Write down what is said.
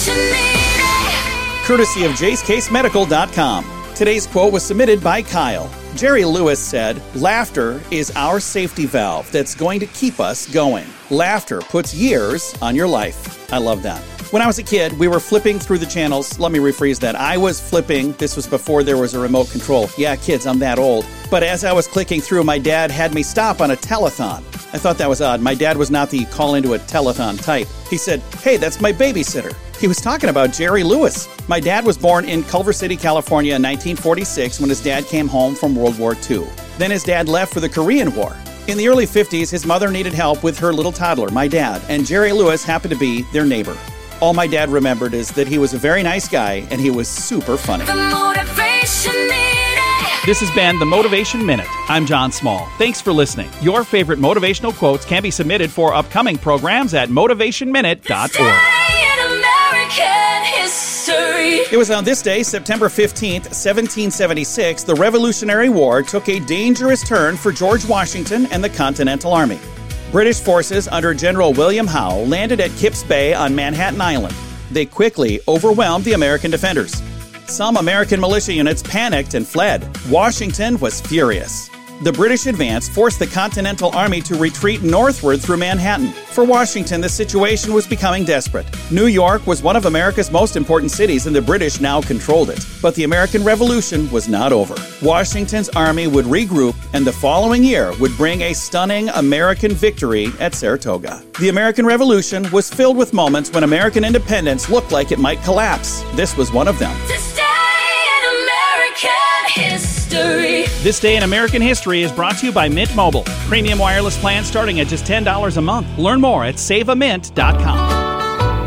Courtesy of JaceCaseMedical.com. Today's quote was submitted by Kyle. Jerry Lewis said, "Laughter is our safety valve that's going to keep us going. Laughter puts years on your life." I love that. When I was a kid, we were flipping through the channels. Let me rephrase that. I was flipping. This was before there was a remote control. Yeah, kids, I'm that old. But as I was clicking through, my dad had me stop on a telethon. I thought that was odd. My dad was not the call into a telethon type. He said, "Hey, that's my babysitter." He was talking about Jerry Lewis. My dad was born in Culver City, California in 1946 when his dad came home from World War II. Then his dad left for the Korean War. In the early 50s, his mother needed help with her little toddler, my dad, and Jerry Lewis happened to be their neighbor. All my dad remembered is that he was a very nice guy and he was super funny. This has been the Motivation Minute. I'm John Small. Thanks for listening. Your favorite motivational quotes can be submitted for upcoming programs at motivationminute.org. It was on this day, September 15th, 1776, the Revolutionary War took a dangerous turn for George Washington and the Continental Army. British forces under General William Howe landed at Kips Bay on Manhattan Island. They quickly overwhelmed the American defenders. Some American militia units panicked and fled. Washington was furious. The British advance forced the Continental Army to retreat northward through Manhattan. For Washington, the situation was becoming desperate. New York was one of America's most important cities, and the British now controlled it. But the American Revolution was not over. Washington's army would regroup, and the following year would bring a stunning American victory at Saratoga. The American Revolution was filled with moments when American independence looked like it might collapse. This was one of them. This Day in American History is brought to you by Mint Mobile. Premium wireless plans starting at just $10 a month. Learn more at saveamint.com.